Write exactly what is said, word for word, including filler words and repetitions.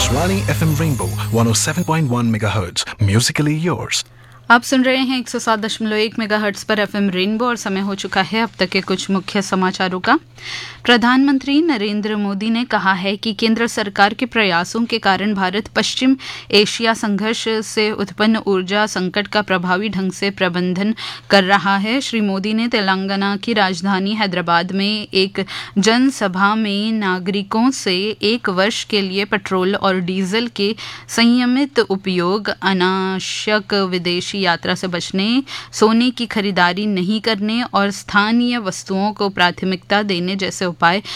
Akashwani F M Rainbow one oh seven point one megahertz. Musically yours. आप सुन रहे हैं एक सौ सात दशमलव एक मेगाहर्ट्ज पर एफएम रेनबो और समय हो चुका है अब तक के कुछ मुख्य समाचारों का। प्रधानमंत्री नरेंद्र मोदी ने कहा है कि केंद्र सरकार के प्रयासों के कारण भारत पश्चिम एशिया संघर्ष से उत्पन्न ऊर्जा संकट का प्रभावी ढंग से प्रबंधन कर रहा है। श्री मोदी ने तेलंगाना की राजधानी हैदराबाद में एक जनसभा में नागरिकों से एक वर्ष के लिए पेट्रोल और डीजल के संयमित उपयोग, अनावश्यक विदेशी यात्रा से बचने, सोने की खरीदारी नहीं करने और स्थानीय वस्तुओं को प्राथमिकता देने जैसे उपाय